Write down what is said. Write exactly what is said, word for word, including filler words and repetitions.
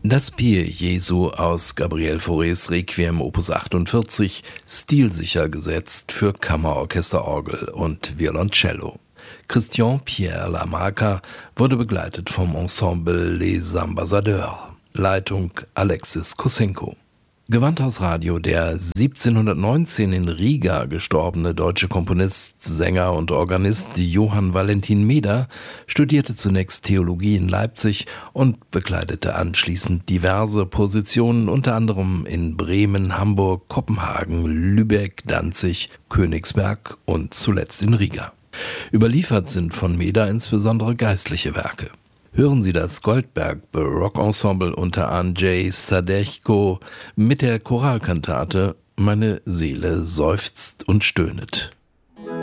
Das Pie Jesu aus Gabriel Faurés Requiem Opus achtundvierzig, stilsicher gesetzt für Kammerorchesterorgel und Violoncello. Christian Pierre Lamarca wurde begleitet vom Ensemble Les Ambassadeurs. Leitung Alexis Kossenko. Gewandhausradio, der siebzehnhundertneunzehn in Riga gestorbene deutsche Komponist, Sänger und Organist Johann Valentin Meder studierte zunächst Theologie in Leipzig und bekleidete anschließend diverse Positionen, unter anderem in Bremen, Hamburg, Kopenhagen, Lübeck, Danzig, Königsberg und zuletzt in Riga. Überliefert sind von Meder insbesondere geistliche Werke. Hören Sie das Goldberg Baroque Ensemble unter Andrzej Sadechko mit der Choralkantate Meine Seele seufzt und stöhnet.